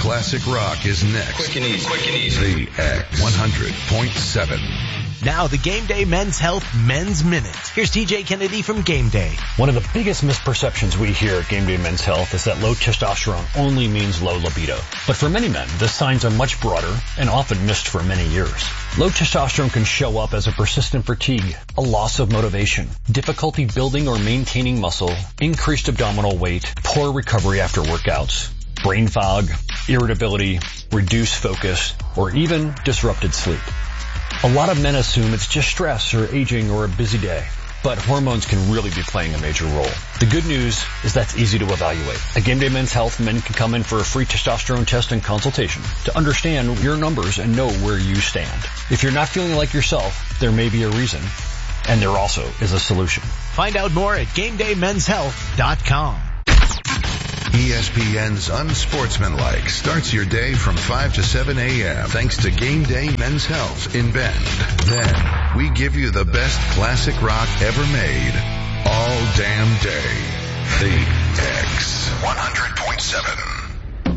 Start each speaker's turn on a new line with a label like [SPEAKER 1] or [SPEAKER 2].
[SPEAKER 1] classic rock is next.
[SPEAKER 2] Quick and easy.
[SPEAKER 1] The X 100.7.
[SPEAKER 3] Now the Game Day Men's Health Men's Minute. Here's TJ Kennedy from Game Day.
[SPEAKER 4] One of the biggest misperceptions we hear at Game Day Men's Health is that low testosterone only means low libido. But for many men, the signs are much broader and often missed for many years. Low testosterone can show up as a persistent fatigue, a loss of motivation, difficulty building or maintaining muscle, increased abdominal weight, poor recovery after workouts, brain fog, irritability, reduced focus, or even disrupted sleep. A lot of men assume it's just stress or aging or a busy day, but hormones can really be playing a major role. The good news is that's easy to evaluate. At Game Day Men's Health, men can come in for a free testosterone test and consultation to understand your numbers and know where you stand. If you're not feeling like yourself, there may be a reason, and there also is a solution.
[SPEAKER 3] Find out more at GameDayMen'sHealth.com.
[SPEAKER 1] ESPN's Unsportsmanlike starts your day from 5 to 7 a.m. thanks to Game Day Men's Health in Bend. Then, we give you the best classic rock ever made all damn day. The X 100.7.